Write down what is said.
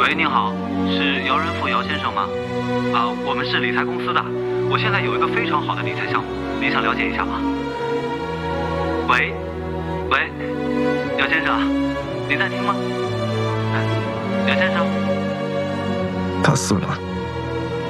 喂，您好，是姚仁富姚先生吗？我们是理财公司的，我现在有一个非常好的理财项目，您想了解一下吗？喂，喂，姚先生，您在听吗？姚先生， 他死了。